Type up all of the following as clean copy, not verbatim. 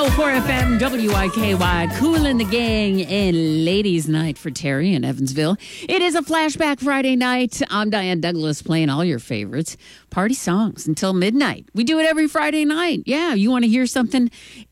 104 FM WIKY, Kool and the Gang, and Ladies Night for Terry in Evansville. It is a Flashback Friday night. I'm Diane Douglas playing all your favorites. Party songs until midnight. We do it every Friday night. Yeah, you want to hear something?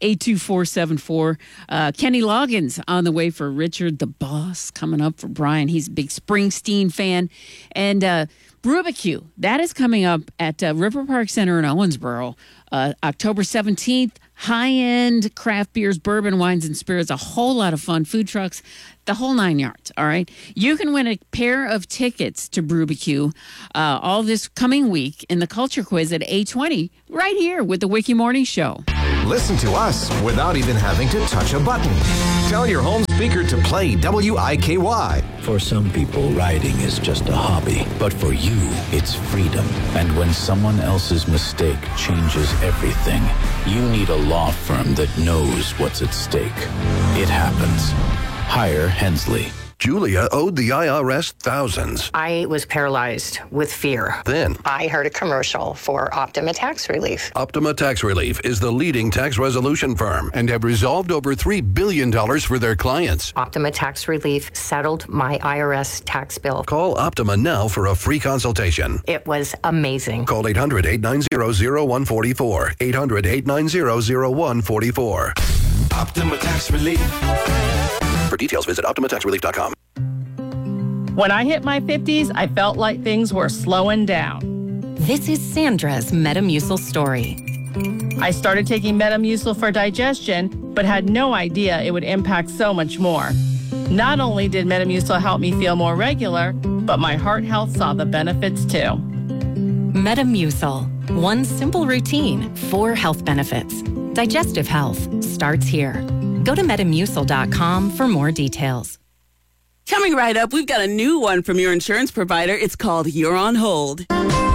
82474. Kenny Loggins on the way for Richard the Boss. Coming up for Brian. He's a big Springsteen fan. And Rubik's, that is coming up at River Park Center in Owensboro. October 17th. High-end craft beers, bourbon, wines, and spirits. A whole lot of fun. Food trucks, the whole 9 yards, all right? You can win a pair of tickets to BrewBQ all this coming week in the Culture Quiz at 8:20 right here with the Wiki Morning Show. Listen to us without even having to touch a button. Tell your home speaker to play WIKY. For some people, riding is just a hobby. But for you, it's freedom. And when someone else's mistake changes everything, you need a law firm that knows what's at stake. It happens. Hire Hensley. Julia owed the IRS thousands. I was paralyzed with fear. Then, I heard a commercial for Optima Tax Relief. Optima Tax Relief is the leading tax resolution firm and have resolved over $3 billion for their clients. Optima Tax Relief settled my IRS tax bill. Call Optima now for a free consultation. It was amazing. Call 800-890-0144. 800-890-0144. Optima Tax Relief. For details, visit OptimaTaxRelief.com. When I hit my 50s, I felt like things were slowing down. This is Sandra's Metamucil story. I started taking Metamucil for digestion, but had no idea it would impact so much more. Not only did Metamucil help me feel more regular, but my heart health saw the benefits too. Metamucil. One simple routine, 4 health benefits. Digestive health starts here. Go to Metamucil.com for more details. Coming right up, we've got a new one from your insurance provider. It's called You're on Hold.